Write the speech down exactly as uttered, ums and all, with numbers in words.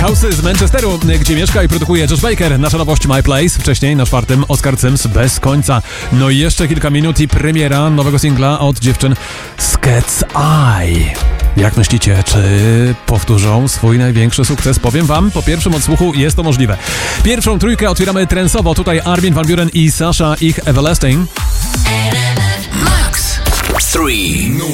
House z Manchesteru, gdzie mieszka i produkuje Josh Baker. Nasza nowość My Place, wcześniej na czwartym Oscar Sims Bez końca. No i jeszcze kilka minut i premiera nowego singla od dziewczyn z Cat's Eye. Jak myślicie, czy powtórzą swój największy sukces? Powiem wam, po pierwszym odsłuchu jest to możliwe. Pierwszą trójkę otwieramy trensowo. Tutaj Armin van Buuren i Sasha, ich Everlasting. Max trzy.